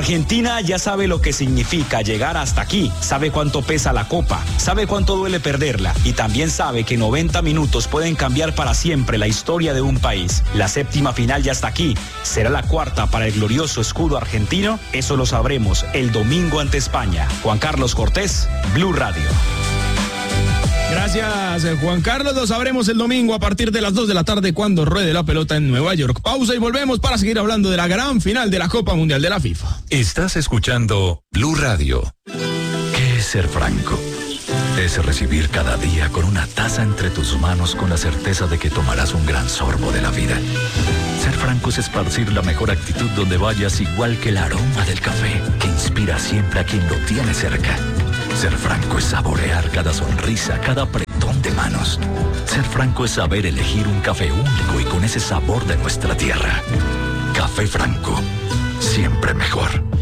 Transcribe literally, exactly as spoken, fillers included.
Argentina ya sabe lo que significa llegar hasta aquí, sabe cuánto pesa la copa, sabe cuánto duele perderla y también sabe que noventa minutos pueden cambiar para siempre la historia de un país. La séptima final ya está aquí. ¿Será la cuarta para el glorioso escudo argentino? Eso lo sabremos el domingo ante España. Juan Carlos Cortés, Blue Radio. Gracias, Juan Carlos. Lo sabremos el domingo a partir de las dos de la tarde cuando ruede la pelota en Nueva York. Pausa y volvemos para seguir hablando de la gran final de la Copa Mundial de la FIFA. Estás escuchando Blue Radio. ¿Qué es ser franco? Es recibir cada día con una taza entre tus manos con la certeza de que tomarás un gran sorbo de la vida. Ser franco es esparcir la mejor actitud donde vayas, igual que el aroma del café que inspira siempre a quien lo tiene cerca. Ser franco es saborear cada sonrisa, cada apretón de manos. Ser franco es saber elegir un café único y con ese sabor de nuestra tierra. Café Franco, siempre mejor.